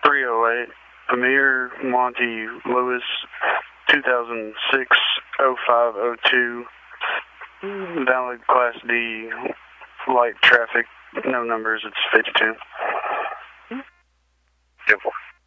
308. Amir Monty Lewis, 2006-0502. Valid Class D, light traffic, no numbers, it's 52. Beautiful.